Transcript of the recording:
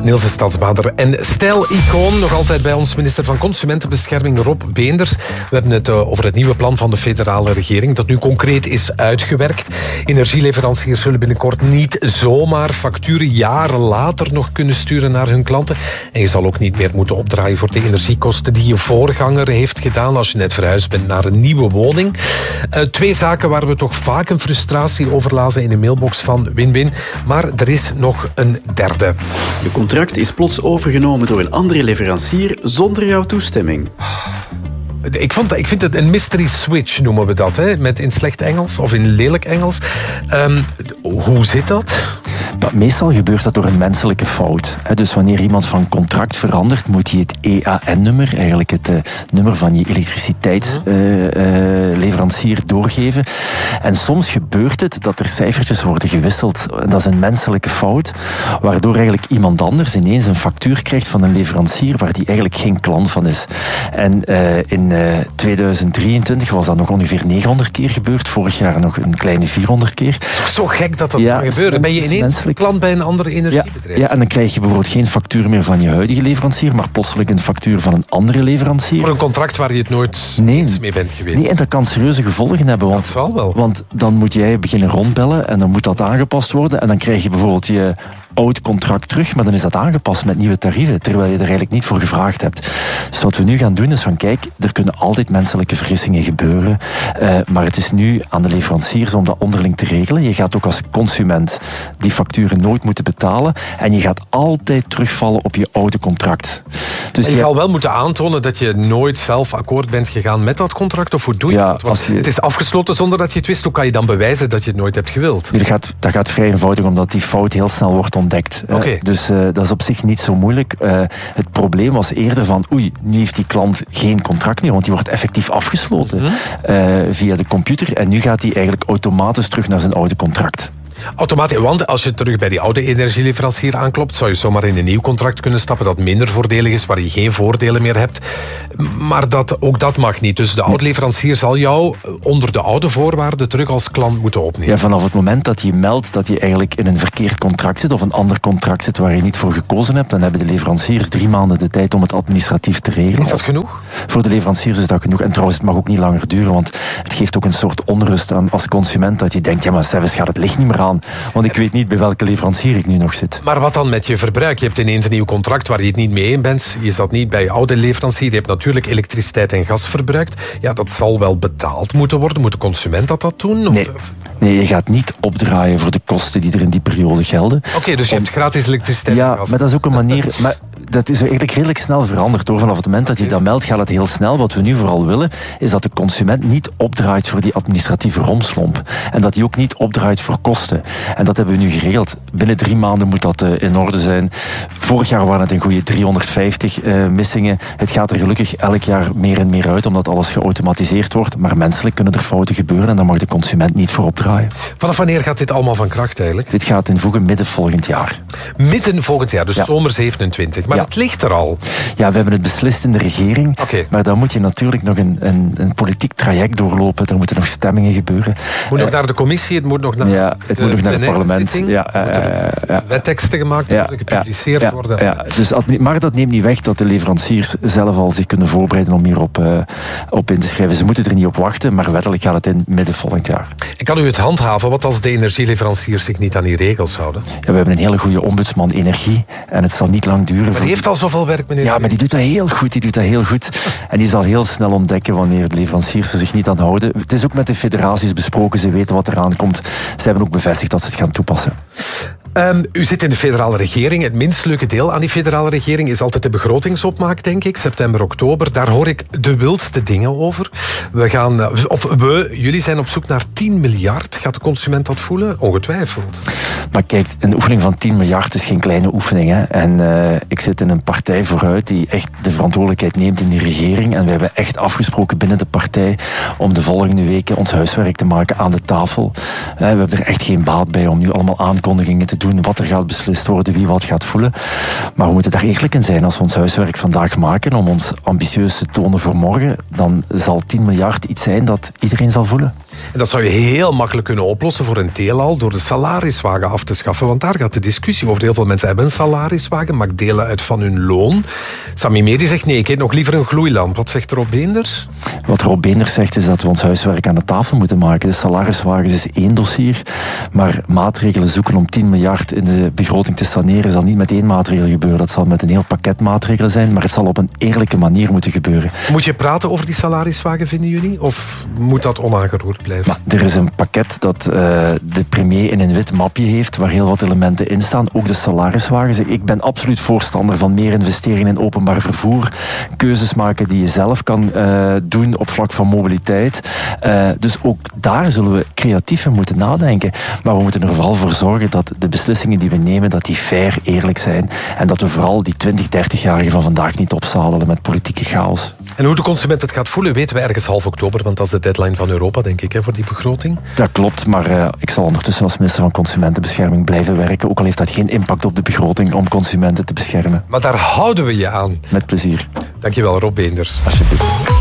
Niels de Stadsbader. En stijl-icoon, nog altijd bij ons minister van Consumentenbescherming Rob Beenders. We hebben het over het nieuwe plan van de federale regering, dat nu concreet is uitgewerkt. Energieleveranciers zullen binnenkort niet zomaar facturen jaren later nog kunnen sturen naar hun klanten. En je zal ook niet meer moeten opdraaien voor de energiekosten die je voorganger heeft gedaan als je net verhuisd bent naar een nieuwe woning. Twee zaken waar we toch vaak een frustratie over lazen in de mailbox van Win-Win. Maar er is nog een derde. Je contract is plots overgenomen door een andere leverancier zonder jouw toestemming. Ik vind het een mystery switch, noemen we dat. Hè? Met in slecht Engels of in lelijk Engels. Hoe zit dat? Meestal gebeurt dat door een menselijke fout. Dus wanneer iemand van contract verandert, moet hij het EAN-nummer, eigenlijk het nummer van je elektriciteitsleverancier, doorgeven. En soms gebeurt het dat er cijfertjes worden gewisseld. Dat is een menselijke fout, waardoor eigenlijk iemand anders ineens een factuur krijgt van een leverancier waar die eigenlijk geen klant van is. En in 2023 was dat nog ongeveer 900 keer gebeurd. Vorig jaar nog een kleine 400 keer. Het is toch zo gek dat kan gebeuren? Ben je ineens klant bij een andere energiebedrijf? Ja, en dan krijg je bijvoorbeeld geen factuur meer van je huidige leverancier, maar plotseling een factuur van een andere leverancier. Voor een contract waar je het nooit eens mee bent geweest. Nee, en dat kan serieuze gevolgen hebben. Want, dat zal wel. Want dan moet jij beginnen rondbellen en dan moet dat aangepast worden. En dan krijg je bijvoorbeeld je oud contract terug, maar dan is dat aangepast met nieuwe tarieven, terwijl je er eigenlijk niet voor gevraagd hebt. Dus wat we nu gaan doen is van, kijk, er kunnen altijd menselijke vergissingen gebeuren, maar het is nu aan de leveranciers om dat onderling te regelen. Je gaat ook als consument die facturen nooit moeten betalen en je gaat altijd terugvallen op je oude contract. Dus en je zal wel moeten aantonen dat je nooit zelf akkoord bent gegaan met dat contract, of hoe doe je dat? Want het is afgesloten zonder dat je het wist. Hoe kan je dan bewijzen dat je het nooit hebt gewild? Dat gaat vrij eenvoudig, omdat die fout heel snel wordt ontdekt. Okay. Dus dat is op zich niet zo moeilijk. Het probleem was eerder van, nu heeft die klant geen contract meer, want die wordt effectief afgesloten via de computer. En nu gaat hij eigenlijk automatisch terug naar zijn oude contract. Automatisch, want als je terug bij die oude energieleverancier aanklopt, zou je zomaar in een nieuw contract kunnen stappen dat minder voordelig is, waar je geen voordelen meer hebt. Maar ook dat mag niet. Dus de oude leverancier zal jou onder de oude voorwaarden terug als klant moeten opnemen. Ja, vanaf het moment dat je meldt dat je eigenlijk in een verkeerd contract zit of een ander contract zit waar je niet voor gekozen hebt, dan hebben de leveranciers 3 maanden de tijd om het administratief te regelen. Is dat genoeg? Voor de leveranciers is dat genoeg. En trouwens, het mag ook niet langer duren, want het geeft ook een soort onrust aan als consument dat je denkt, ja maar zelfs gaat het licht niet meer aan. Want ik weet niet bij welke leverancier ik nu nog zit. Maar wat dan met je verbruik? Je hebt ineens een nieuw contract waar je het niet mee eens bent. Je zat niet bij je oude leverancier. Je hebt natuurlijk elektriciteit en gas verbruikt. Ja, dat zal wel betaald moeten worden. Moet de consument dat doen? Nee, je gaat niet opdraaien voor de kosten die er in die periode gelden. Oké, dus je hebt gratis elektriciteit en gas. Ja, maar dat is ook een manier... Maar dat is eigenlijk redelijk snel veranderd. Vanaf het moment dat je dat meldt, gaat het heel snel. Wat we nu vooral willen, is dat de consument niet opdraait voor die administratieve romslomp. En dat hij ook niet opdraait voor kosten. En dat hebben we nu geregeld. Binnen 3 maanden moet dat in orde zijn. Vorig jaar waren het een goede 350 missingen. Het gaat er gelukkig elk jaar meer en meer uit, omdat alles geautomatiseerd wordt. Maar menselijk kunnen er fouten gebeuren en daar mag de consument niet voor opdraaien. Vanaf wanneer gaat dit allemaal van kracht eigenlijk? Dit gaat in voegen midden volgend jaar. Midden volgend jaar, dus zomer 27. Maar het ligt er al. Ja, we hebben het beslist in de regering. Okay. Maar dan moet je natuurlijk nog een politiek traject doorlopen. Er moeten nog stemmingen gebeuren. Het moet nog naar de commissie, het moet nog naar het moet nog naar het parlement. Wetteksten gemaakt worden, gepubliceerd worden. Dus, maar dat neemt niet weg dat de leveranciers zelf al zich kunnen voorbereiden om hierop op in te schrijven. Ze moeten er niet op wachten, maar wettelijk gaat het in midden volgend jaar. En kan u het handhaven? Wat als de energieleveranciers zich niet aan die regels houden? Ja, we hebben een hele goede ombudsman energie en het zal niet lang duren. Maar die heeft al zoveel werk, meneer. Ja, maar die doet dat heel goed. En die zal heel snel ontdekken wanneer de leveranciers er zich niet aan houden. Het is ook met de federaties besproken, ze weten wat eraan komt. Ze hebben ook bevestigd dat ze het gaan toepassen. U zit in de federale regering. Het minst leuke deel aan die federale regering is altijd de begrotingsopmaak, denk ik. September, oktober. Daar hoor ik de wildste dingen over. Jullie zijn op zoek naar 10 miljard. Gaat de consument dat voelen? Ongetwijfeld. Maar kijk, een oefening van 10 miljard is geen kleine oefening. Hè? En ik zit in een partij vooruit die echt de verantwoordelijkheid neemt in die regering. En we hebben echt afgesproken binnen de partij om de volgende weken ons huiswerk te maken aan de tafel. We hebben er echt geen baat bij om nu allemaal aankondigingen te doen doen, wat er gaat beslist worden, wie wat gaat voelen. Maar we moeten daar eerlijk in zijn. Als we ons huiswerk vandaag maken om ons ambitieus te tonen voor morgen, dan zal 10 miljard iets zijn dat iedereen zal voelen. En dat zou je heel makkelijk kunnen oplossen voor een deel al door de salariswagen af te schaffen. Want daar gaat de discussie over. Heel veel mensen hebben een salariswagen, maakt delen uit van hun loon. Sami Medi zegt nee, ik eet nog liever een gloeilamp. Wat zegt Rob Beenders? Wat Rob Beenders zegt is dat we ons huiswerk aan de tafel moeten maken. De salariswagens is één dossier, maar maatregelen zoeken om 10 miljard in de begroting te saneren zal niet met één maatregel gebeuren. Dat zal met een heel pakket maatregelen zijn, maar het zal op een eerlijke manier moeten gebeuren. Moet je praten over die salariswagen, vinden jullie? Of moet dat onaangeroerd blijven? Maar er is een pakket dat de premier in een wit mapje heeft, waar heel wat elementen in staan, ook de salariswagens. Ik ben absoluut voorstander van meer investeringen in openbaar vervoer, keuzes maken die je zelf kan doen op vlak van mobiliteit. Dus ook daar zullen we creatief in moeten nadenken. Maar we moeten er vooral voor zorgen dat de beslissingen die we nemen, dat die fair, eerlijk zijn. En dat we vooral die 20-30-jarigen van vandaag niet opzadelen met politieke chaos. En hoe de consument het gaat voelen, weten we ergens half oktober, want dat is de deadline van Europa, denk ik, voor die begroting. Dat klopt, maar ik zal ondertussen als minister van Consumentenbescherming blijven werken, ook al heeft dat geen impact op de begroting om consumenten te beschermen. Maar daar houden we je aan. Met plezier. Dankjewel, Rob Beenders. Alsjeblieft.